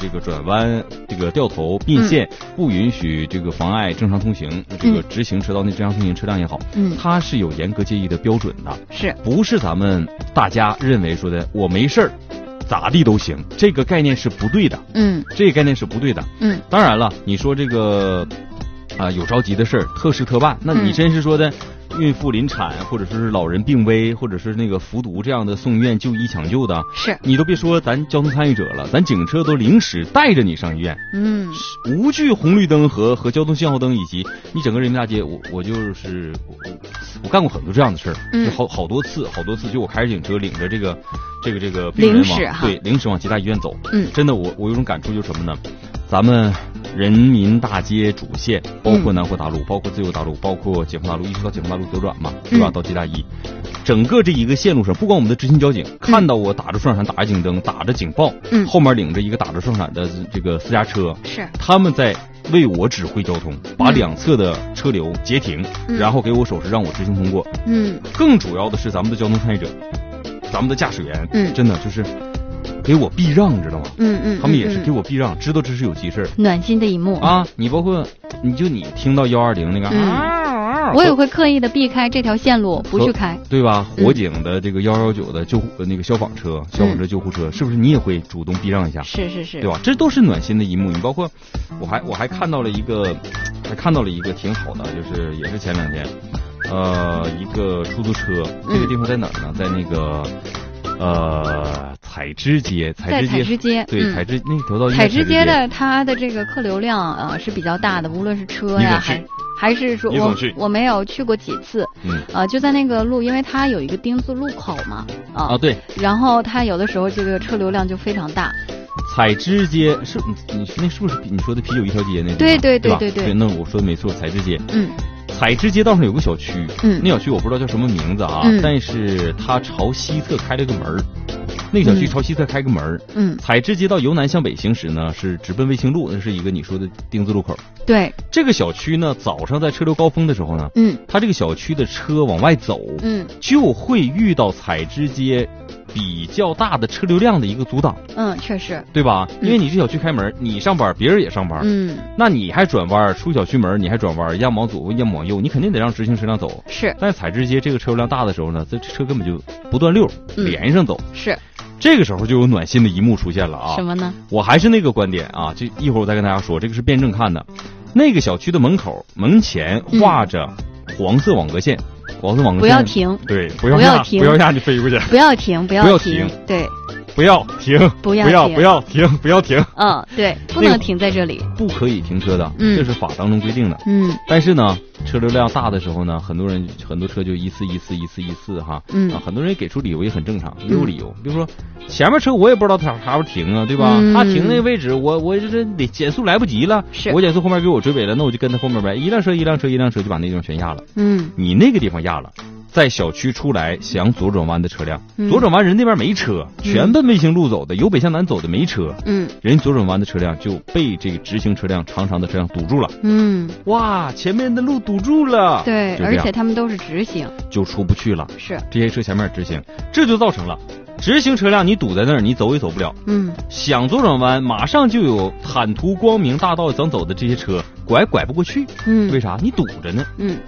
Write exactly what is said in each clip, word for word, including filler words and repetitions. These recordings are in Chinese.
这个转弯、这个掉头、并线，嗯、不允许这个妨碍正常通行，这个直行车道内正常通行车辆也好，嗯，它是有严格界议的标准的， 是不是咱们大家认为说的我没事儿咋地都行？这个概念是不对的， 嗯， 这个概念是不对的， 嗯。 当然了，你说这个啊、呃、有着急的事儿，特事特办，那你真是说的。嗯孕妇临产，或者是老人病危，或者是那个服毒这样的送医院就医抢救的， 是你都别说咱交通参与者了，咱警车都临时带着你上医院， 嗯， 无惧红绿灯和和交通信号灯，以及你整个人民大街，我我就是我我干过很多这样的事儿， 嗯， 就好好多次，好多次，就我开着警车领着这个这个这个病人往对临时往吉大医院走， 嗯， 真的我我有种感触就是什么呢？咱们人民大街主线，包括南货大路，嗯、包括自由大路，包括解放大路，一直到解放大路左转嘛，对吧？嗯、到吉大一，整个这一个线路上，不管我们的执勤交警、嗯、看到我打着双闪、打着警灯、打着警报， 嗯， 后面领着一个打着双闪的这个私家车， 是他们在为我指挥交通，把两侧的车流截停， 嗯、 然后给我手势让我直行通过。 嗯， 更主要的是咱们的交通参与者，咱们的驾驶员， 嗯， 真的就是。给我避让，知道吗？ 嗯嗯， 他们也是给我避让，知道这是有急事， 暖心的一幕啊！你包括，你就你听到幺二零那个， 嗯、啊，我也会刻意的避开这条线路，不去开， 对吧？火警的这个幺幺九的救护那个消防车、消防车、救护车，是不是你也会主动避让一下？ 是是是， 对吧？这都是暖心的一幕。你包括，我还我还看到了一个，还看到了一个挺好的，就是也是前两天，呃，一个出租车，这个地方在哪儿呢？在那个。呃，采芝街，采芝街， 在采芝街， 对， 嗯、 采芝那条道。 采芝街的它的这个客流量呃是比较大的，无论是车呀，还还是说我我没有去过几次， 嗯， 呃，就在那个路，因为它有一个丁字路口嘛，啊、 啊对， 然后它有的时候这个车流量就非常大。 采芝街是你你那是不是你说的啤酒一条街那？ 对对对对对对，那我说的没错，采芝街， 嗯。 采芝街道上有个小区， 嗯， 那小区我不知道叫什么名字啊， 嗯、 但是它朝西侧开了个门，那个小区朝西侧开个门， 嗯， 采芝街道由南向北行驶呢，是直奔卫星路，那是一个你说的丁字路口。 对， 这个小区呢，早上在车流高峰的时候呢， 嗯， 它这个小区的车往外走， 嗯， 就会遇到采芝街比较大的车流量的一个阻挡。 嗯，确实， 对吧？因为你这小区开门，你上班，别人也上班， 嗯， 那你还转弯出小区门，你还转弯，要么往左，要么往右，你肯定得让直行车辆走。 是， 但是采芝街这个车流量大的时候呢，这车根本就不断溜， 嗯、 连上走。 是， 这个时候就有暖心的一幕出现了啊！ 什么呢？ 我还是那个观点啊，这一会儿我再跟大家说，这个是辩证看的。那个小区的门口门前画着黄色网格线，嗯、黄色网格线不要停， 对，不要不要停， 不要压你飞过去， 不要停，不要不要停， 对。 不要停， 不要不要不要停，不要停。 嗯，对，不能停在这里， 不可以停车的， 嗯， 这是法当中规定的。 嗯， 但是呢，车流量大的时候呢，很多人很多车就一次一次一次一次哈， 嗯， 啊，很多人给出理由也很正常，也有理由。比如说前面车我也不知道他啥时候停啊，对吧？ 嗯、 他停那个位置，我我这这得减速来不及了， 是我减速后面给我追尾了，那我就跟他后面呗，一辆车一辆车一辆车就把那地方全压了。 嗯， 你那个地方压了。在小区出来想左转弯的车辆， 嗯、 左转弯人那边没车，全奔卫星路走的，由北向南走的没车， 嗯， 人左转弯的车辆就被这个直行车辆长长的车辆堵住了， 嗯， 哇，前面的路堵住了， 对，而且他们都是直行， 就出不去了， 是这些车前面直行，这就造成了直行车辆你堵在那儿，你走也走不了， 嗯， 想左转弯，马上就有坦途光明大道想走的这些车拐拐不过去， 嗯， 为啥？你堵着呢， 嗯。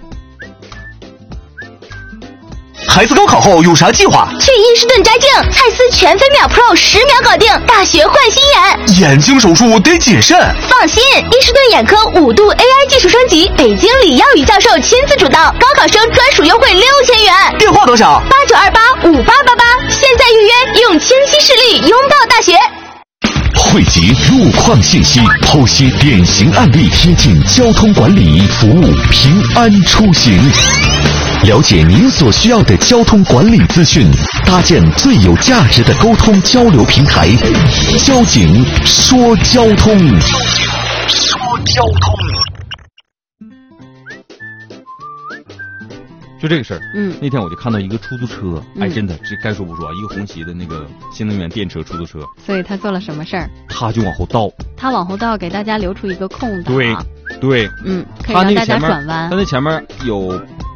孩子高考后有啥计划？ 去伊士顿摘镜，蔡司全飞秒 Pro 十秒搞定，大学换新眼。 眼睛手术得谨慎。 放心，伊士顿眼科五度 A I 技术升级，北京李耀宇教授亲自主导，高考生专属优惠六千元。 电话多少？ 八九二八五八八八，现在预约，用清晰视力拥抱大学。 汇集路况信息，剖析典型案例，贴近交通管理，服务平安出行。了解您所需要的交通管理资讯，搭建最有价值的沟通交流平台。交警说交通，说交通。 就这个事儿， 嗯， 那天我就看到一个出租车， 嗯、 哎，真的，这该说不说啊，一个红旗的那个新能源电车出租车， 所以他做了什么事儿？ 他就往后倒， 他往后倒，给大家留出一个空档， 对，对， 嗯，可以让大家转弯。 他那前面有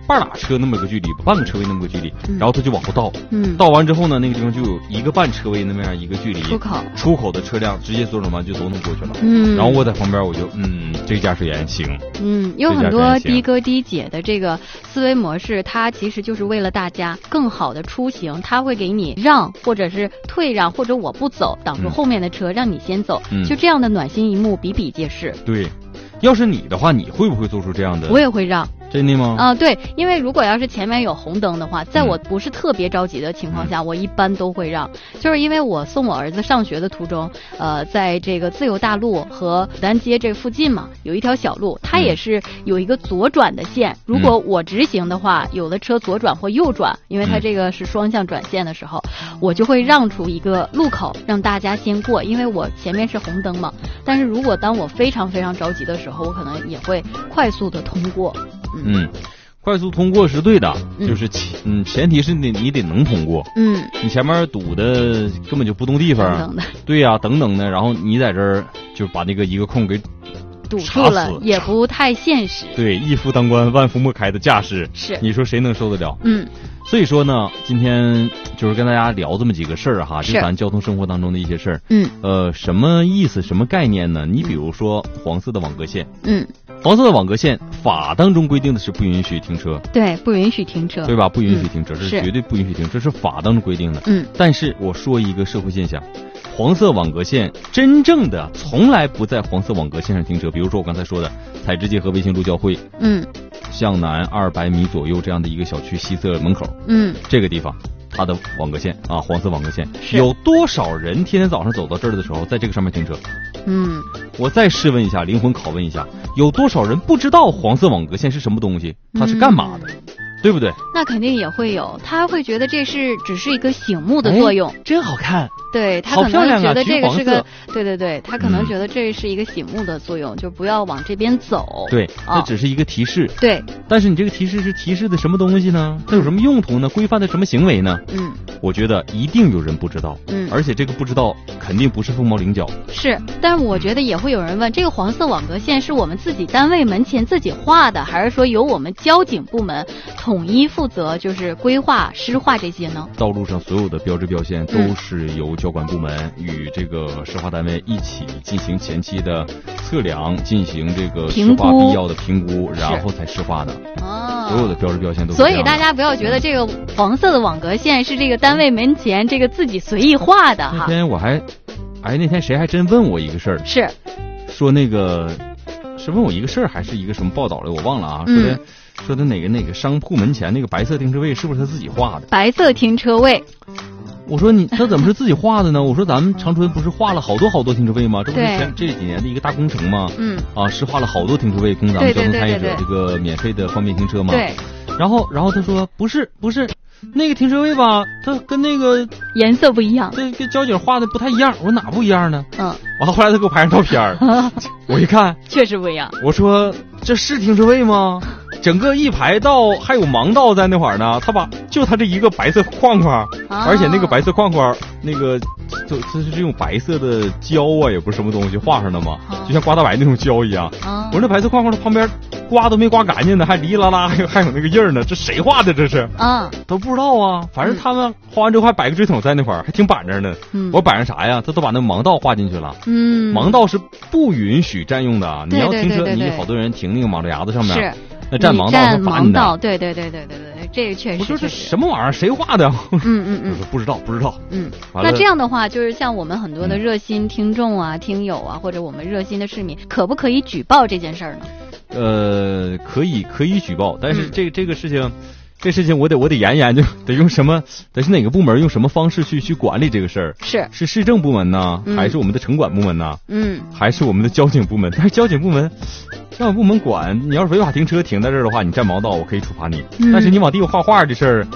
半拉车那么个距离，半个车位那么个距离， 嗯、 然后他就往后倒， 嗯， 倒完之后呢，那个地方就有一个半车位那么样一个距离， 出口出口的车辆直接左转弯就都能过去了， 嗯， 然后我在旁边我就嗯，这驾驶员行， 嗯，有很多的哥的姐的这个思维模式，它其实就是为了大家更好的出行，它会给你让或者是退让，或者我不走，挡住后面的车，嗯、让你先走， 嗯， 就这样的暖心一幕比比皆是。 对，要是你的话，你会不会做出这样的？ 我也会让。 真的吗？ 啊、呃，对，因为如果要是前面有红灯的话，在我不是特别着急的情况下，嗯、我一般都会让，就是因为我送我儿子上学的途中，呃，在这个自由大路和牡丹街这附近嘛，有一条小路，它也是有一个左转的线。嗯、如果我直行的话，有的车左转或右转，因为它这个是双向转线的时候，嗯、我就会让出一个路口让大家先过，因为我前面是红灯嘛。但是如果当我非常非常着急的时候，我可能也会快速的通过。 嗯，快速通过是对的，嗯、就是前嗯前提是你你得能通过， 嗯， 你前面堵的根本就不动地方， 等等的， 对呀、啊，等等的，然后你在这儿就把那个一个空给堵住了，也不太现实。 对，一夫当关万夫莫开的架势， 是你说谁能受得了？ 嗯， 所以说呢，今天就是跟大家聊这么几个事儿哈，就咱交通生活当中的一些事儿。 嗯， 呃，什么意思？什么概念呢？你比如说黄色的网格线， 嗯。 黄色的网格线，法当中规定的是不允许停车， 对，不允许停车， 对吧？不允许停车， 嗯、 这是绝对不允许停车，这是法当中规定的。 嗯， 但是我说一个社会现象，黄色网格线真正的从来不在黄色网格线上停车。比如说我刚才说的采直街和卫星路交汇， 嗯， 向南二百米左右这样的一个小区西侧门口， 嗯， 这个地方。它的网格线啊，黄色网格线，有多少人天天早上走到这儿的时候，在这个上面停车？ 嗯， 我再试问一下，灵魂拷问一下，有多少人不知道黄色网格线是什么东西？它是干嘛的？嗯、对不对？ 那肯定也会有，他会觉得这是只是一个醒目的作用， 真好看。 对，他可能觉得这个是个， 啊、 对对对，他可能觉得这是一个醒目的作用，嗯、就不要往这边走。 对，这只是一个提示。 哦、对， 但是你这个提示是提示的什么东西呢？它有什么用途呢？规范的什么行为呢？ 嗯， 我觉得一定有人不知道。 嗯， 而且这个不知道肯定不是凤毛麟角。 是，但是我觉得也会有人问，这个黄色网格线是我们自己单位门前自己画的，还是说由我们交警部门统一负责，就是规划、施画这些呢？ 道路上所有的标志标线都是由交管部门、嗯。与这个施画单位一起进行前期的测量，进行这个施画必要的评估，然后才施画的。 哦， 所有的标志标线都是。 所以大家不要觉得这个黄色的网格线是这个单位门前这个自己随意画的哈。 那天我还，哎，那天谁还真问我一个事儿， 是说那个是问我一个事儿，还是一个什么报道来，我忘了啊。说的、嗯、说的哪个哪个商铺门前那个白色停车位是不是他自己画的？ 白色停车位。 我说你他怎么是自己画的呢？我说咱们长春不是画了好多好多停车位吗？这不是前这几年的一个大工程吗？ 嗯， 啊，是画了好多停车位供咱们交通参与者这个免费的方便停车吗？ 对。 然后然后他说不是不是，那个停车位吧，它跟那个颜色不一样， 对，跟交警画的不太一样。我说哪不一样呢？ 嗯。 完了后来他给我拍上照片，我一看确实不一样。 我说这是停车位吗？整个一排道还有盲道在那会儿呢，他把就他这一个白色框框，啊、而且那个白色框框那个就这是用白色的胶啊，也不是什么东西画上的嘛，啊、就像刮大白那种胶一样。 啊、 我说那白色框框的旁边刮都没刮干净呢，还哩啦啦还有还有那个印儿呢，这谁画的这是？ 啊， 都不知道啊，反正他们画完之后还摆个锥筒在那块儿，还挺板正的。 嗯， 我摆上啥呀？他都把那盲道画进去了。 嗯， 盲道是不允许占用的，你要停车， 对对对对对你好多人停那个马路牙子上面。 是。 那占盲道， 占盲道，对对对对对对，这个确实。 我说这什么玩意儿？谁画的？ 嗯嗯嗯， 我说不知道，不知道。 嗯，那这样的话，就是像我们很多的热心听众啊、嗯、听友啊，或者我们热心的市民，可不可以举报这件事儿呢？ 呃，可以，可以举报，但是这、嗯、这个事情。这事情我得我得研研究，得用什么？得是哪个部门用什么方式去去管理这个事儿？ 是是市政部门呢， 嗯、 还是我们的城管部门呢？ 嗯， 还是我们的交警部门？但是交警部门，交警部门管，你要是违法停车停在这儿的话，你占盲道，我可以处罚你。 嗯、 但是你往地上画画这事儿，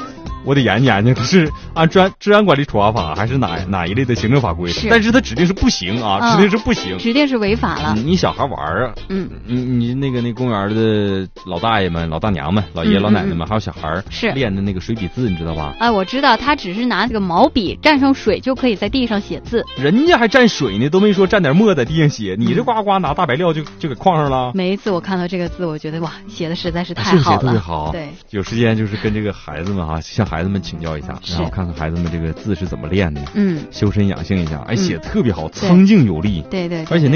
我得研究研究是按治安治安管理处罚法还是哪哪一类的行政法规。 是， 但是它指定是不行啊， 嗯、 指定是不行， 指定是违法了。 嗯、你小孩玩啊， 嗯， 你你那个那公园的老大爷们、老大娘们、老爷爷、 嗯、 老奶奶们，还有小孩是练的那个水笔字，你知道吧？ 哎，我知道，他只是拿这个毛笔蘸上水就可以在地上写字， 人家还蘸水呢，都没说蘸点墨在地上写，你这呱呱拿大白料就就给框上了。 每一次我看到这个字，我觉得哇，写的实在是太好了， 是写特别好。 对， 有时间就是跟这个孩子们哈、啊，向孩子们请教一下，然后看看孩子们这个字是怎么练的， 嗯， 修身养性一下，哎，写的特别好， 嗯、 苍劲有力， 对 对, 对, 对， 而且那个。